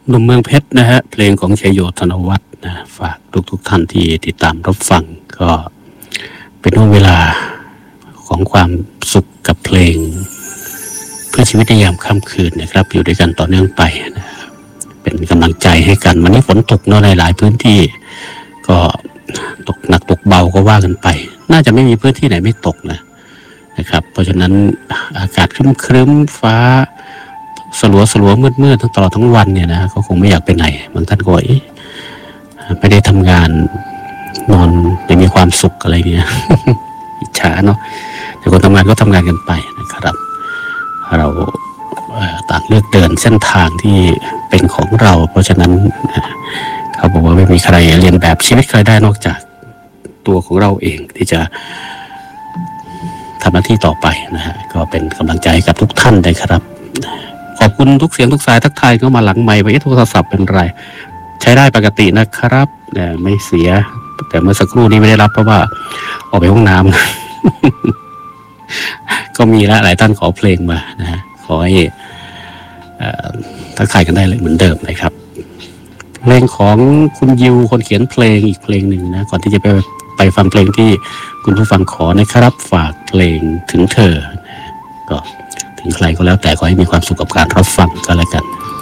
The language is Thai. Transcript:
หนุ่มเมืองเพชรนะฮะเพลงของชัยโยธนวัฒน์นะฝากทุกท่านที่ติดตามรับฟังก็เป็นช่วงเวลาของความสุขกับเพลงเพื่อชีวิตในยามค่ำคืนนะครับอยู่ด้วยกันต่อเนื่องไปนะเป็นกำลังใจให้กันวันนี้ฝนตกเนาะในหลายพื้นที่ก็ตกหนักตกเบาก็ว่ากันไปน่าจะไม่มีพื้นที่ไหนไม่ตกนะครับเพราะฉะนั้นอากาศครึ้มๆฟ้าสลัวมืดๆตลอดทั้งวันเนี่ยนะก็คงไม่อยากไปไหนบางท่านก็ไม่ได้ทำงานนอนยังมีความสุขอะไรเนี่ย อิจฉาเนาะแต่คนทำงานก็ทำงานกันไปนะครับเราต่างเลือกเดินเส้นทางที่เป็นของเราเพราะฉะนั้นเขาบอกว่าไม่มีใครเรียนแบบชีวิตใครได้นอกจากตัวของเราเองที่จะทำหน้าที่ต่อไปนะฮะก็เป็นกำลังใจให้กับทุกท่านเลยครับขอบคุณทุกเสียงทุกสายทักทายเข้ามาหลังไมค์ไปโทรศัพท์เป็นไรใช้ได้ปกตินะครับไม่เสียแต่เมื่อสักครู่นี้ไม่ได้รับเพราะว่าออกไปห้องน้ำ ก็มีแล้วหลายท่านขอเพลงมานะฮะขอให้ทักทายกันได้เลยเหมือนเดิมนะครับเพลงของคุณยิวคนเขียนเพลงอีกเพลงหนึ่งนะก่อนที่จะไปฟังเพลงที่คุณผู้ฟังขอนะครับฝากเพลงถึงเธอก็ถึงใครก็แล้วแต่ขอให้มีความสุขกับการรับฟังก็แล้วกัน